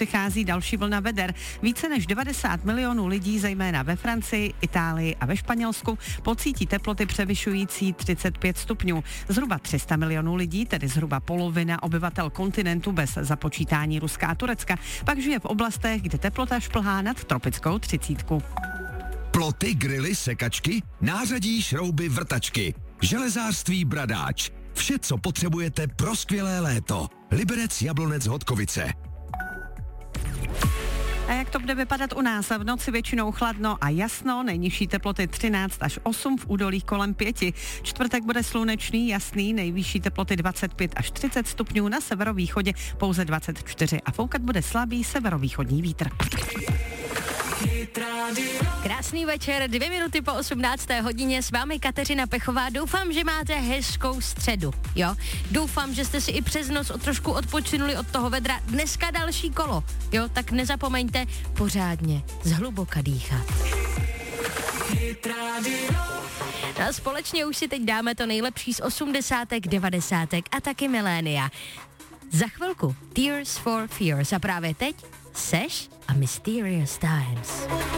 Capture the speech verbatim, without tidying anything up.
přichází další vlna veder. Více než devadesát milionů lidí, zejména ve Francii, Itálii a ve Španělsku, pocítí teploty převyšující třicet pět stupňů. Zhruba tři sta milionů lidí, tedy zhruba polovina obyvatel kontinentu bez započítání Ruska a Turecka, pak žije v oblastech, kde teplota šplhá nad tropickou třicítku. Ploty, grily, sekačky, nářadí, šrouby, vrtačky, železářství Bradáč. Vše, co potřebujete pro skvělé léto. Liberec Jablonec Hodkovice. A jak to bude vypadat u nás? V noci většinou chladno a jasno, nejnižší teploty třináct až osm, v údolích kolem pěti. Čtvrtek bude slunečný, jasný, nejvyšší teploty dvacet pět až třicet stupňů, na severovýchodě pouze dvacet čtyři a foukat bude slabý severovýchodní vítr. Krásný večer, dvě minuty po osmnácté hodině, s vámi Kateřina Pechová. Doufám, že máte hezkou středu, jo? Doufám, že jste si i přes noc o trošku odpočinuli od toho vedra. Dneska další kolo, jo? Tak nezapomeňte pořádně zhluboka dýchat. A společně už si teď dáme to nejlepší z osmdesátek, devadesátek a taky milénia. Za chvilku Tears for Fears a právě teď Seš a Mysterious Times.